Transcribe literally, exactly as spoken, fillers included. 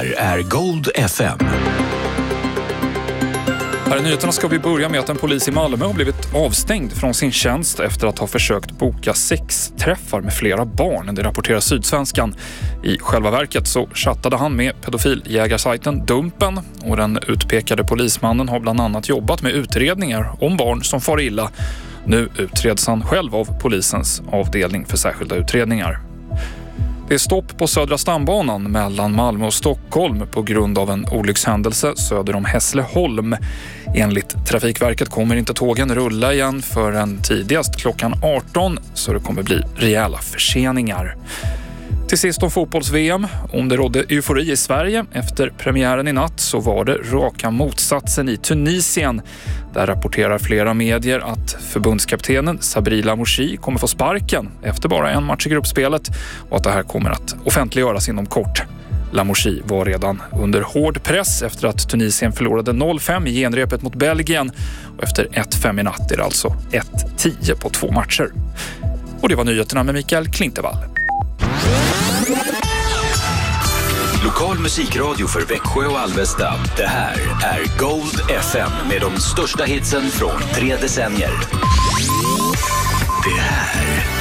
här är Gold F M. Här i nyheterna ska vi börja med att en polis i Malmö har blivit avstängd från sin tjänst efter att ha försökt boka sexträffar med flera barn. Det rapporterar Sydsvenskan. I själva verket så chattade han med pedofiljägarsajten Dumpen, och den utpekade polismannen har bland annat jobbat med utredningar om barn som far illa. Nu utreds han själv av polisens avdelning för särskilda utredningar. Det är stopp på Södra stambanan mellan Malmö och Stockholm på grund av en olyckshändelse söder om Hässleholm. Enligt Trafikverket kommer inte tågen rulla igen förrän tidigast klockan arton, så det kommer bli rejäla förseningar. Till sist om fotbolls-V M. Om det rådde eufori i Sverige efter premiären i natt så var det raka motsatsen i Tunisien. Där rapporterar flera medier att förbundskaptenen Sabri Lamouchi kommer få sparken efter bara en match i gruppspelet och att det här kommer att offentliggöras inom kort. Lamouchi var redan under hård press efter att Tunisien förlorade noll fem i genrepet mot Belgien, och efter ett fem i natt är det alltså ett tio på två matcher. Och det var nyheterna med Mikael Klintevall. Lokal musikradio för Växjö och Alvesta. Det här är Gold F M med de största hitsen från tre decennier. Det här